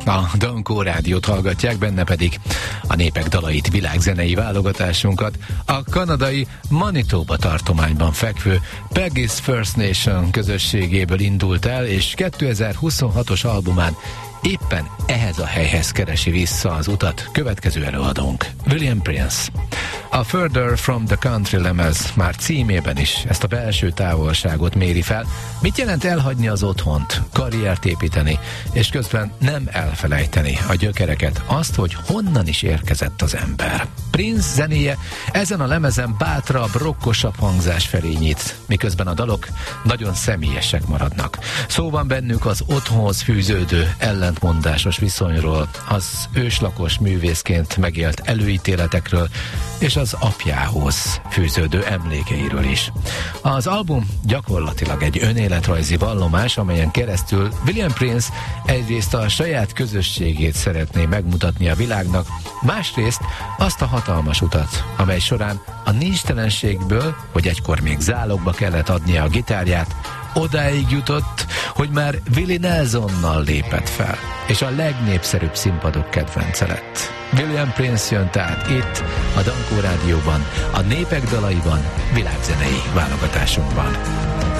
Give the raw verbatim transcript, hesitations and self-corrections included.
A Dankó Rádiót hallgatják, benne pedig a Népek dalait, világzenei válogatásunkat. A kanadai Manitoba tartományban fekvő Peggy's First Nation közösségéből indult el, és kétezer-huszonhatos albumán éppen ehhez a helyhez keresi vissza az utat következő előadónk, William Prince. A Further from the Country lemez már címében is ezt a belső távolságot méri fel. Mit jelent elhagyni az otthont, karriert építeni, és közben nem elfelejteni a gyökereket, azt, hogy honnan is érkezett az ember. Prince zenéje ezen a lemezen bátrabb, rokkosabb hangzás felé nyit, miközben a dalok nagyon személyesek maradnak. Szó van bennük az otthonhoz fűződő ellentmondásos viszonyról, az őslakos művészként megélt előítéletekről, és az apjához fűződő emlékeiről is. Az album gyakorlatilag egy önéletrajzi vallomás, amelyen keresztül William Prince egyrészt a saját közösségét szeretné megmutatni a világnak, másrészt azt a hatalmas utat, amely során a nincstelenségből, hogy egykor még zálogba kellett adnia a gitárját, odáig jutott, hogy már Willie Nelsonnal lépett fel, és a legnépszerűbb színpadok kedvence lett. William Prince jön tehát itt, a Dankó Rádióban, a Népek dalaiban, világzenei válogatásunkban.